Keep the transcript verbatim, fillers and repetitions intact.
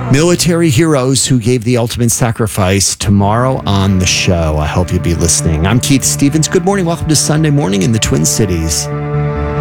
Military heroes who gave the ultimate sacrifice tomorrow on the show. I hope you'll be listening. I'm Keith Stevens. Good morning. Welcome to Sunday Morning in the Twin Cities.